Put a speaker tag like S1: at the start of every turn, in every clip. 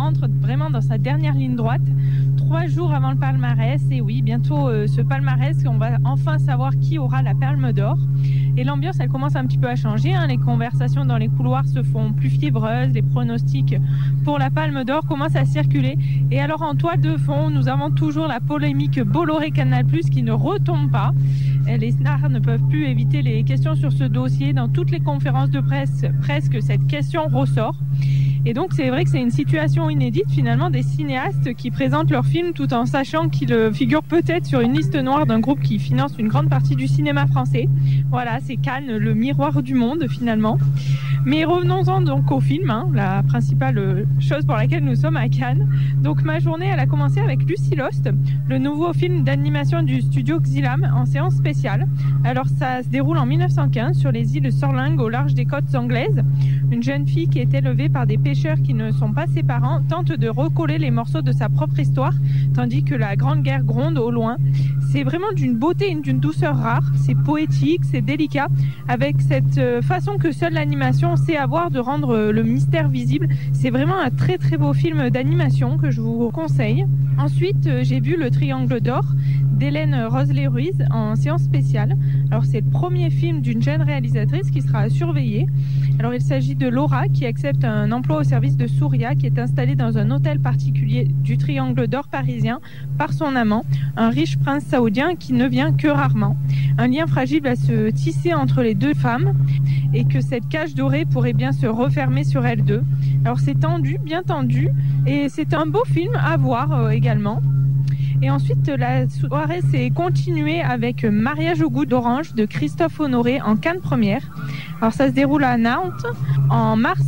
S1: entre vraiment dans sa dernière ligne droite, 3 jours avant le palmarès. Et oui, bientôt ce palmarès, on va enfin savoir qui aura la Palme d'Or. Et l'ambiance, elle commence un petit peu à changer. Les conversations dans les couloirs se font plus fiévreuses. Les pronostics pour la Palme d'Or commencent à circuler. Et alors, en toile de fond, nous avons toujours la polémique Bolloré-Canal+, qui ne retombe pas. Les stars ne peuvent plus éviter les questions sur ce dossier. Dans toutes les conférences de presse, presque cette question ressort. Et donc, c'est vrai que c'est une situation inédite, finalement, des cinéastes qui présentent leurs films tout en sachant qu'ils figurent peut-être sur une liste noire d'un groupe qui finance une grande partie du cinéma français. Voilà, c'est Cannes, le miroir du monde, finalement. Mais revenons-en donc au film, la principale chose pour laquelle nous sommes à Cannes. Donc, ma journée, elle a commencé avec Lucy Lost, le nouveau film d'animation du studio Xylam, en séance spéciale. Alors, ça se déroule en 1915 sur les îles Sorlingues, au large des côtes anglaises. Une jeune fille qui est élevée par des pêcheurs qui ne sont pas ses parents tente de recoller les morceaux de sa propre histoire, tandis que la Grande Guerre gronde au loin. C'est vraiment d'une beauté et d'une douceur rare. C'est poétique, c'est délicat, avec cette façon que seule l'animation sait avoir de rendre le mystère visible. C'est vraiment un très très beau film d'animation que je vous conseille. Ensuite, j'ai vu Le Triangle d'Or d'Hélène Rosley-Ruiz en séance spéciale. Alors, c'est le premier film d'une jeune réalisatrice qui sera surveillée. Alors, il s'agit de Laura qui accepte un emploi au service de Souria, qui est installée dans un hôtel particulier du Triangle d'Or parisien par son amant, un riche prince saoudien qui ne vient que rarement. Un lien fragile va se tisser entre les deux femmes et que cette cage dorée pourrait bien se refermer sur elles deux. Alors, c'est tendu, bien tendu, et c'est un beau film à voir également. Et ensuite, la soirée s'est continuée avec Mariage au goût d'orange de Christophe Honoré en Cannes première. Alors ça se déroule à Nantes en mars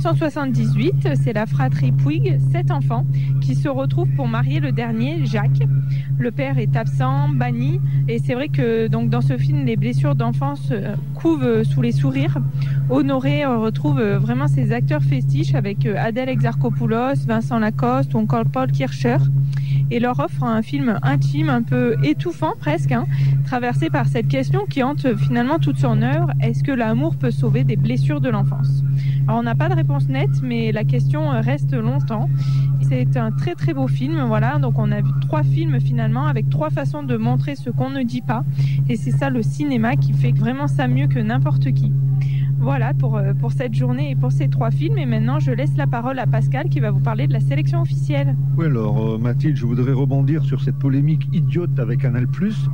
S1: 1978. C'est la fratrie Puig, 7 enfants, qui se retrouvent pour marier le dernier, Jacques. Le père est absent, banni, et c'est vrai que donc, dans ce film, les blessures d'enfance couvent sous les sourires. Honoré retrouve vraiment ses acteurs fétiches avec Adèle Exarchopoulos, Vincent Lacoste ou encore Paul Kircher, et leur offre un film intime, un peu étouffant presque, traversé par cette question qui hante finalement toute son œuvre: est-ce que l'amour peut sauver des blessures de l'enfance? Alors on n'a pas de réponse nette, mais la question reste longtemps. C'est un très très beau film, voilà. Donc on a vu 3 films finalement avec 3 façons de montrer ce qu'on ne dit pas, et c'est ça le cinéma qui fait vraiment ça mieux que n'importe qui. Voilà pour cette journée et pour ces 3 films. Et maintenant, je laisse la parole à Pascal qui va vous parler de la sélection officielle.
S2: Oui, alors Mathilde, je voudrais rebondir sur cette polémique idiote avec Canal+.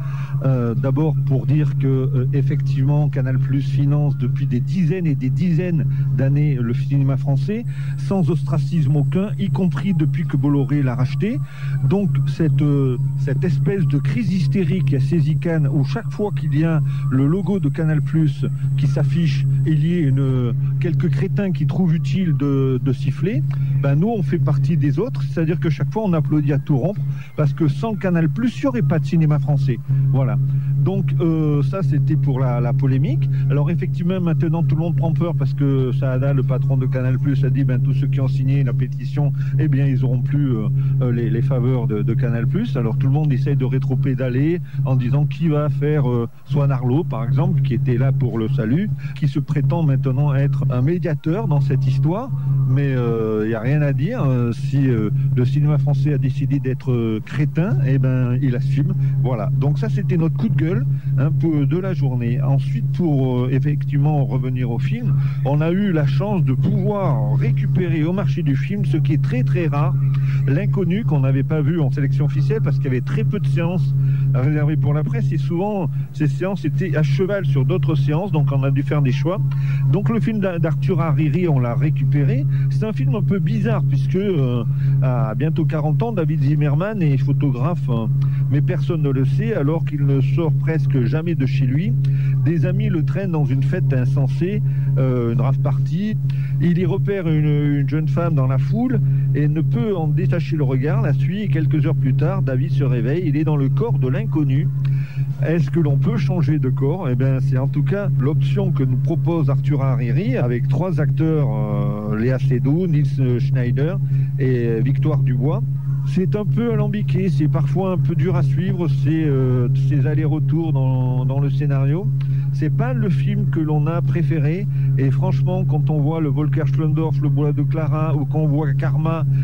S2: D'abord pour dire que effectivement Canal+ finance depuis des dizaines et des dizaines d'années le cinéma français sans ostracisme aucun, y compris depuis que Bolloré l'a racheté. Donc cette espèce de crise hystérique qui a saisi Cannes, où chaque fois qu'il y a le logo de Canal+ qui s'affiche, il y ait quelques crétins qui trouvent utile de siffler, ben nous on fait partie des autres, c'est-à-dire que chaque fois on applaudit à tout rompre, parce que sans Canal+, il n'y aurait pas de cinéma français. Voilà. Donc ça c'était pour la polémique. Alors effectivement maintenant tout le monde prend peur parce que Saada, le patron de Canal+, a dit tous ceux qui ont signé la pétition, eh bien ils n'auront plus les faveurs de Canal+. Alors tout le monde essaye de rétro-pédaler en disant qui va faire Swan Arlo par exemple, qui était là pour le salut, qui se prétend maintenant être un médiateur dans cette histoire, mais il n'y a rien à dire. Si le cinéma français a décidé d'être crétin, eh ben il assume. Voilà, donc ça c'était notre coup de gueule de la journée. Ensuite, pour effectivement revenir au film, on a eu la chance de pouvoir récupérer au marché du film, ce qui est très très rare, L'Inconnu, qu'on n'avait pas vu en sélection officielle parce qu'il y avait très peu de séances réservées pour la presse, et souvent ces séances étaient à cheval sur d'autres séances, donc on a dû faire des choix. Donc le film d'Arthur Hariri, on l'a récupéré. C'est un film un peu bizarre puisque à bientôt 40 ans, David Zimmerman est photographe, mais personne ne le sait, alors qu'il ne sort presque jamais de chez lui. Des amis le traînent dans une fête insensée, une rave party. Il y repère une jeune femme dans la foule et ne peut en détacher le regard, la suit, et quelques heures plus tard, David se réveille, il est dans le corps de l'inconnu. Est-ce que l'on peut changer de corps? Eh bien, c'est en tout cas l'option que nous propose Arthur Hariri avec 3 acteurs, Léa Seydoux, Nils Schneider et Victoire Dubois. C'est un peu alambiqué, c'est parfois un peu dur à suivre, ces allers-retours dans le scénario. C'est pas le film que l'on a préféré, et franchement, quand on voit le Volker Schlöndorff, le Bois de Clara, ou qu'on voit Karma